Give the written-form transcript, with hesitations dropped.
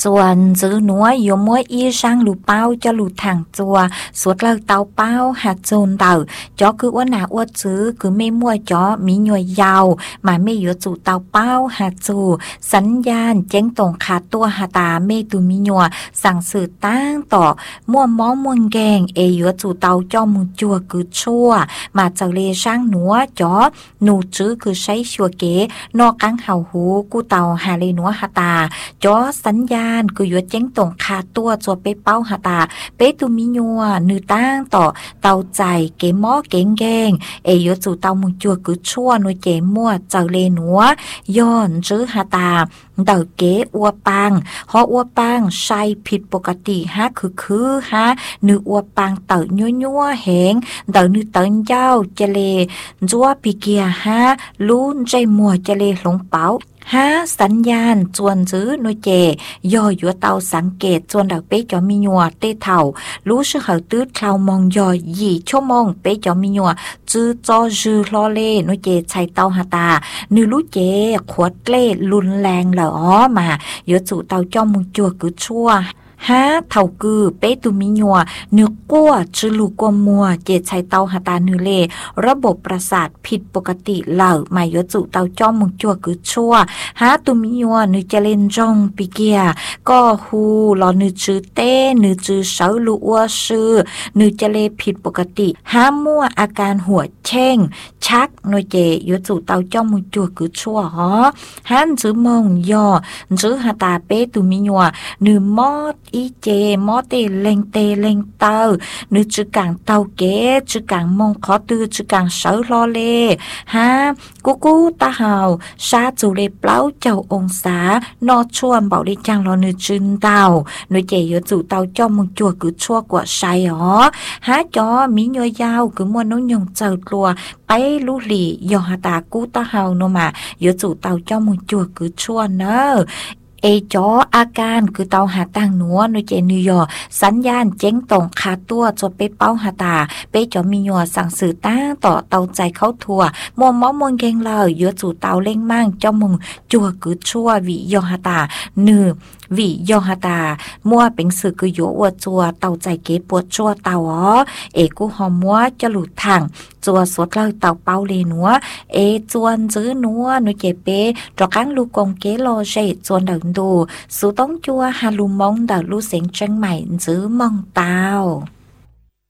chuẩn giữ núa yếu muối y sang lù bao cho lù thẳng chùa suốt lời tàu bao hạt dồn tàu chó cứ uốn nào uốn chứ cứ mê mua chó mí nhồi giàu mà mê yếu chủ tàu bao hạt dù sẵn gian chén tổng khá tua hạt tà mê tù mí nhồiสั่งสื่อตั้งต่อมั่วม้อม่วนแกงเอyếu chủ tàu cho mù chùa cứ chua mà chờ lê sang núa chó nụ chứ cứ say chùa kế no cắn hào hú cu tàu hà lê núa hạt tà chó sẵn gian cứ yếu chén tổng khá tua cho bê bao hạt tà bê tù mí nhồi nụตั้งต่อเตาใจเก๋ม้อเก๋งแกงเอyếu chủ tàu mù chùa cứ chua nuôi chế mua chờ lê núaย้อนchứ hạt tàเดาเก๋อัวปังฮออัวปังใช่ผิดปกติฮะคือฮะนึอัวปังเต๋อยัวแหงเดานึเต๋อเจ้าเจเลจัวปีเกียฮะลุ้นใจมัวเจเลหลงเป๋าหาสัญญาณจวนซื้อหน่วยเจย่อยัวเตาสังเกตจวนดักเป๊จอมียัวเตเถ่ารู้สึกเหาตื้อคลาวมองย่อยี่ชั่วโมงเป๊จอมียัวจื้อจอจื้อลอเล่หน่วยเจใช้เตาหาตานึรู้เจขวดเล่รุนแรงเหรอมาเยอะจู่เตาจ้อมุงจัวกึดชั่วฮะเท่ากือเป้ตุมิญัวเนื้อกั้วจืลูกัวมัวเจใช้เตาหาตาเนื้อเลระบบประสาทผิดปกติเหล่าหมายจุเตาจ้อมมุงจัวคือชั่วฮะตุมิญัวเนื้อเจเลนจงปิเกียก็ฮูรอเนื้อจือเต้เนื้อจือเสาลูอัวชื่อเนื้อเจเลผิดปกติฮะมั่วอาการหัวเช่งชักหน่วยเจยจุเตาจ้อมมุงจัวคือชั่วฮะฮันจือมองย่อจือหาตาเป้ตุมิญัวเนื้อมอดอีเจมอเตเล็งเตเล็งเตานึกจือกางเตาเก๋จือกางมงขอตือจือกางเสาลอเลฮะกูตาเฮาชาจูเลเปล่าเจ้าองศานอชวนบอกได้จังรอนึกจืนเตานึกเจยจูเตาจ้อมงจัวคือชั่วกว่าใช่หรอฮะจอมีย่อยยาวคือมวนน้องยงเจอกลัวไปลุลียอหาตากูตาเฮาโนมายจูเตาจ้อมงจัวคือชั่วเนอเอจออาการคือเตาหาต่างหนัวโนเจนิยอสัญญาณเจ้งตรงคาตัวจดไปเป้าหาตาไปจอมียัวสั่งสื่อตั้งต่อเตาใจเข้าทัวมัวม้อมวนเกงเลยเยอะจู่เตาเล่งมั่งเจ้ามึงจัวคือชั่ววิยอหาตาเนือวิยอหาตามัวเป็นสื่อคือโยอวจัวเตาใจเก็บปวดชั่วเตาอ๋อเอกูหอมัวจะหลุดทางจัวสดเลยเตาเป้าเลนัวเอจวนซื้อนัวโนเจเปจอกังลูกงเกโลเจจวนเดินดูสูต้องจัวฮาลูมองเดาลูเสียงจังใหม่ซื้อมองเตา